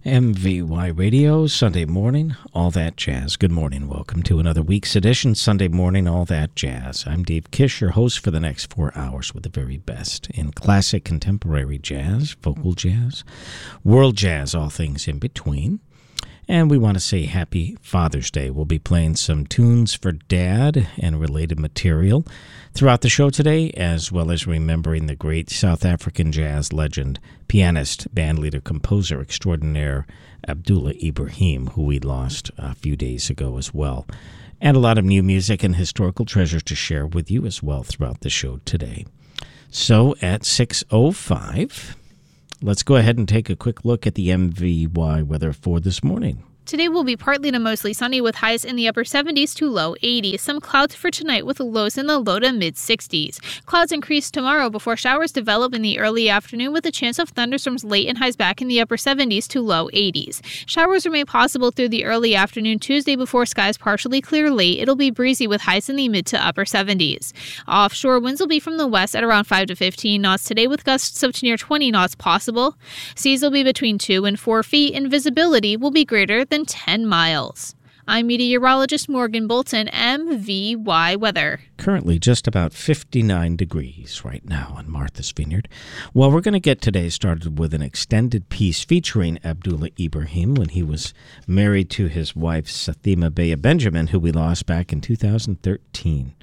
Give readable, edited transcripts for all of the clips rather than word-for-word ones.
MVY Radio, Sunday morning, all that jazz. Good morning. Welcome to another week's edition, Sunday morning, all that jazz. I'm Dave Kish, your host for the next 4 hours with the very best in classic contemporary jazz, vocal jazz, world jazz, all things in between. And we want to say happy Father's Day. We'll be playing some tunes for Dad and related material throughout the show today, as well as remembering the great South African jazz legend, pianist, bandleader, composer extraordinaire Abdullah Ibrahim, who we lost a few days ago as well. And a lot of new music and historical treasures to share with you as well throughout the show today. So at 6:05... let's go ahead and take a quick look at the MVY weather for this morning. Today will be partly to mostly sunny with highs in the upper 70s to low 80s. Some clouds for tonight with lows in the low to mid 60s. Clouds increase tomorrow before showers develop in the early afternoon with a chance of thunderstorms late and highs back in the upper 70s to low 80s. Showers remain possible through the early afternoon Tuesday before skies partially clear late. It'll be breezy with highs in the mid to upper 70s. Offshore winds will be from the west at around 5 to 15 knots today with gusts up to near 20 knots possible. Seas will be between 2 and 4 feet and visibility will be greater than 10 miles. I'm meteorologist Morgan Bolton, MVY Weather. Currently just about 59 degrees right now on Martha's Vineyard. Well, we're going to get today started with an extended piece featuring Abdullah Ibrahim when he was married to his wife Sathima Baya Benjamin, who we lost back in 2013.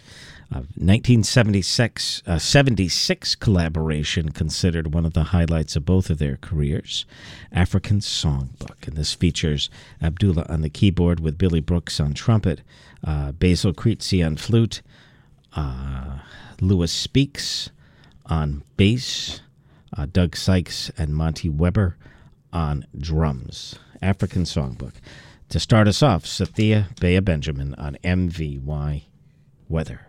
1976 collaboration considered one of the highlights of both of their careers, African Songbook. And this features Abdullah on the keyboard with Billy Brooks on trumpet, Basil Creasy on flute, Louis Speaks on bass, Doug Sykes and Monty Weber on drums. African Songbook. To start us off, Sathima Baya Benjamin on MVY Weather.